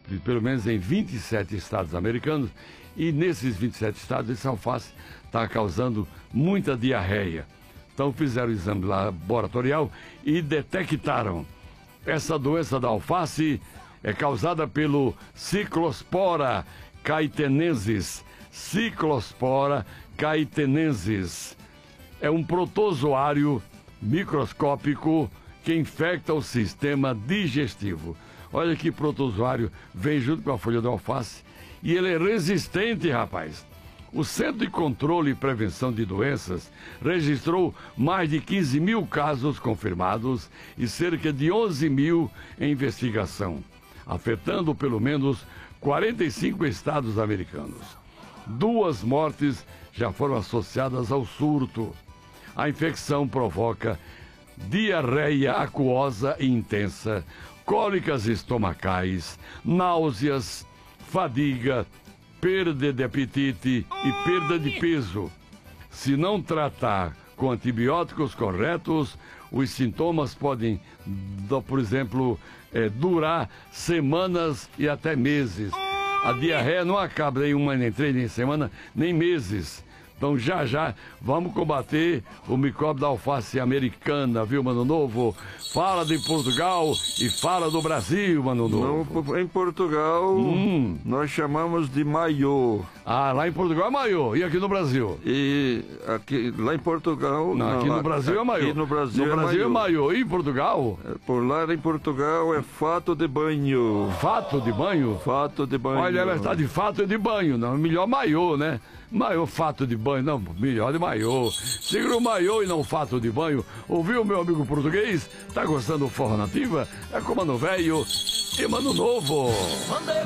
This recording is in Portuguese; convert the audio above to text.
pelo menos em 27 estados americanos, e nesses 27 estados esse alface está causando muita diarreia. Então fizeram o exame laboratorial e detectaram essa doença da alface é causada pelo Cyclospora caetenensis. Cyclospora caetenensis é um protozoário microscópico que infecta o sistema digestivo. Olha que protozoário vem junto com a folha de alface e ele é resistente, rapaz. O Centro de Controle e Prevenção de Doenças registrou mais de 15 mil casos confirmados e cerca de 11 mil em investigação, afetando pelo menos 45 estados americanos. 2 mortes já foram associadas ao surto. A infecção provoca diarreia aquosa e intensa, cólicas estomacais, náuseas, fadiga, perda de apetite e perda de peso. Se não tratar com antibióticos corretos, os sintomas podem, por exemplo, durar semanas e até meses. A diarreia não acaba nem uma, nem 3, nem semana, nem meses. Então já vamos combater o micróbio da alface americana, viu, Mano Novo? Fala de Portugal e fala do Brasil, Mano Novo. Em Portugal, nós chamamos de maiô. Ah, lá em Portugal é maiô. E aqui no Brasil? E aqui, lá em Portugal... Não, aqui no Brasil é maiô. Aqui no Brasil, é maiô. E em Portugal? Por lá em Portugal é fato de banho. Fato de banho? Fato de banho. Olha, ela está de fato de banho, não. Melhor maiô, né? Maiô, fato de banho, não, melhor de maiô. Segura o maiô e não fato de banho. Ouviu, meu amigo português? Tá gostando do Forró Nativa? É com Mano Velho e Mano Novo.